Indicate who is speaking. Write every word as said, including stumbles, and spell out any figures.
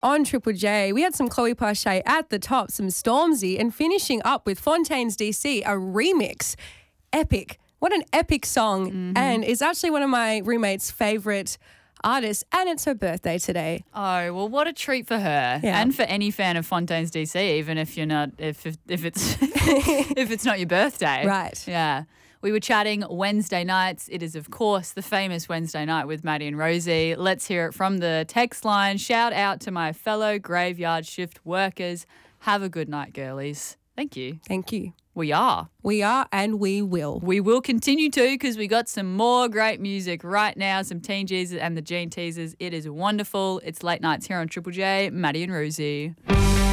Speaker 1: on Triple J. We had some Chloe Pache at the top, some Stormzy, and finishing up with Fontaines D C, a remix. Epic. What an epic song. Mm-hmm. And it's actually one of my roommate's favourite artists, and it's her birthday today.
Speaker 2: Oh, well, what a treat for her.
Speaker 1: Yeah.
Speaker 2: And for any fan of Fontaines D C, even if you're not, if if, if it's if it's not your birthday.
Speaker 1: Right.
Speaker 2: Yeah. We were chatting Wednesday nights. It is, of course, the famous Wednesday night with Maddie and Rosie. Let's hear it from the text line. Shout out to my fellow graveyard shift workers. Have a good night, girlies. Thank you.
Speaker 1: Thank you.
Speaker 2: We are.
Speaker 1: We are and we will.
Speaker 2: We will continue to because we got some more great music right now, some Teen Jesus and the Gene Teasers. It is wonderful. It's late nights here on Triple J. Maddie and Rosie.